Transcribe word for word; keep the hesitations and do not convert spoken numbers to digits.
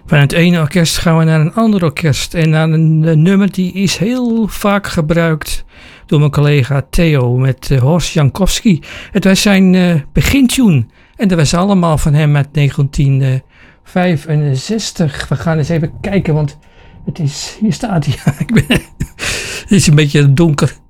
Van het ene orkest gaan we naar een ander orkest. En naar een, een nummer die is heel vaak gebruikt door mijn collega Theo met uh, Horst Jankowski. Het was zijn uh, begintune. En dat was allemaal van hem uit negentien vijfenzestig. We gaan eens even kijken, want het is, hier staat hij. Ik ben, het is een beetje donker.